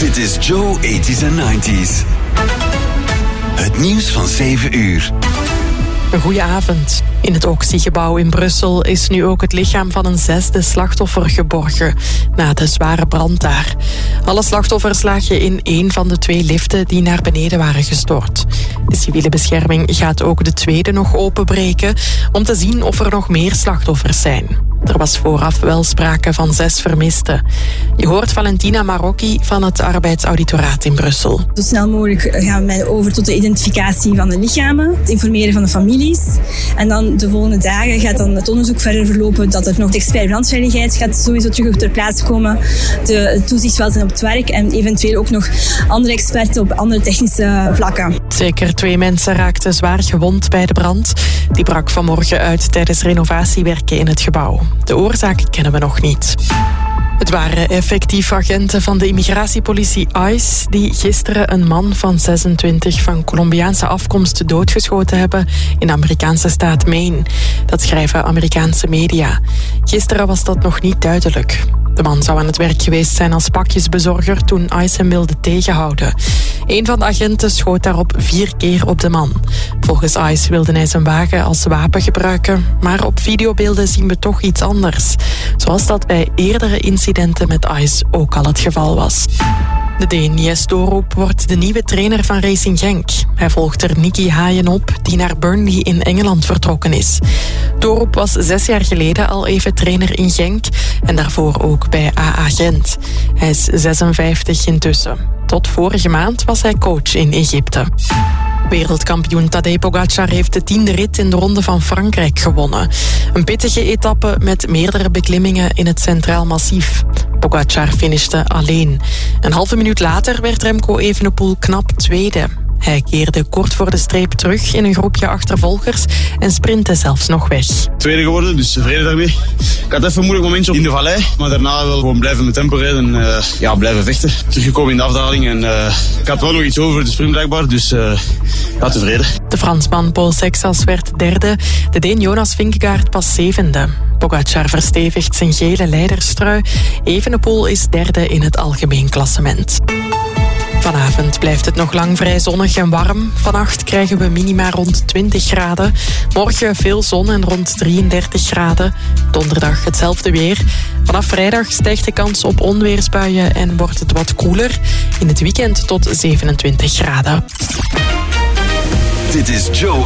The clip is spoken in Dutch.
Dit is Joe 80s en 90s. Het nieuws van 7 uur. Een goeie avond. In het Oxy-gebouw in Brussel is nu ook het lichaam van een 6e slachtoffer geborgen na de zware brand daar. Alle slachtoffers lagen in één van de 2 liften die naar beneden waren gestort. De civiele bescherming gaat ook de tweede nog openbreken om te zien of er nog meer slachtoffers zijn. Er was vooraf wel sprake van 6 vermisten. Je hoort Valentina Marocchi van het Arbeidsauditoraat in Brussel. Zo snel mogelijk gaan wij over tot de identificatie van de lichamen, het informeren van de families. En dan de volgende dagen gaat dan het onderzoek verder verlopen dat er nog de expert brandveiligheid gaat sowieso terug ter plaatse komen. De toezichtswelzijn op het werk en eventueel ook nog andere experten op andere technische vlakken. Zeker 2 mensen raakten zwaar gewond bij de brand. Die brak vanmorgen uit tijdens renovatiewerken in het gebouw. De oorzaak kennen we nog niet. Het waren effectief agenten van de immigratiepolitie ICE die gisteren een man van 26 van Colombiaanse afkomst doodgeschoten hebben in de Amerikaanse staat Maine. Dat schrijven Amerikaanse media. Gisteren was dat nog niet duidelijk. De man zou aan het werk geweest zijn als pakjesbezorger toen ICE hem wilde tegenhouden. Een van de agenten schoot daarop 4 keer op de man. Volgens ICE wilde hij zijn wagen als wapen gebruiken, maar op videobeelden zien we toch iets anders. Zoals dat bij eerdere incidenten met ICE ook al het geval was. De Deen Jes Torup wordt de nieuwe trainer van Racing Genk. Hij volgt er Nicky Hayen op, die naar Burnley in Engeland vertrokken is. Torup was 6 jaar geleden al even trainer in Genk en daarvoor ook bij AA Gent. Hij is 56 intussen. Tot vorige maand was hij coach in Egypte. Wereldkampioen Tadej Pogačar heeft de 10e rit in de Ronde van Frankrijk gewonnen. Een pittige etappe met meerdere beklimmingen in het Centraal Massief. Pogačar finishte alleen. Een halve minuut later werd Remco Evenepoel knap tweede. Hij keerde kort voor de streep terug in een groepje achtervolgers en sprintte zelfs nog weg. Tweede geworden, dus tevreden daarmee. Ik had even een moeilijk momentje in de vallei, maar daarna wel gewoon blijven met tempo rijden en blijven vechten. Teruggekomen in de afdaling en ik had wel nog iets over de sprint blijkbaar, dus tevreden. De Fransman Paul Sexas werd 3e, de Deen Jonas Vingegaard pas 7e. Pogačar verstevigt zijn gele leiderstrui. Evenepoel is 3e in het algemeen klassement. Vanavond blijft het nog lang vrij zonnig en warm. Vannacht krijgen we minima rond 20 graden. Morgen veel zon en rond 33 graden. Donderdag hetzelfde weer. Vanaf vrijdag stijgt de kans op onweersbuien en wordt het wat koeler. In het weekend tot 27 graden. Dit is Joe